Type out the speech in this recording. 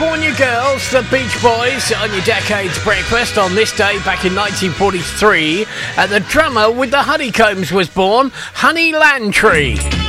California Girls, the Beach Boys, on your Decades Breakfast on this day back in 1943. The drummer with the honeycombs was born, Honey Landry.